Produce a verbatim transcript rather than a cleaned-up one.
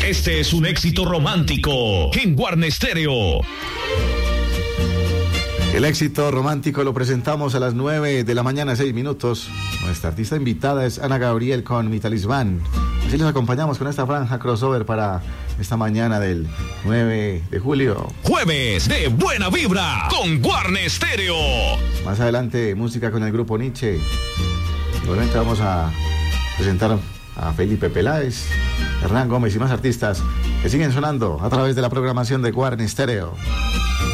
Este es un éxito romántico en Guarne Stereo. El éxito romántico lo presentamos a las nueve de la mañana, seis minutos. Nuestra artista invitada es Ana Gabriel con Mi Talismán. Así los acompañamos con esta franja crossover para esta mañana del nueve de julio. Jueves de Buena Vibra con Guarne Stereo. Más adelante, música con el grupo Nietzsche. Igualmente vamos a presentar a Felipe Peláez, Hernán Gómez y más artistas que siguen sonando a través de la programación de Guarne Stereo.